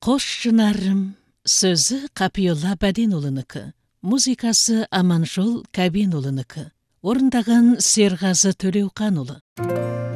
Кош Чынарым, сөзі Капиолла Бәден улыныкі, музыкасы Аманжол Кәбен улыныкі, орындаған Серғазы Төлеуқан улы.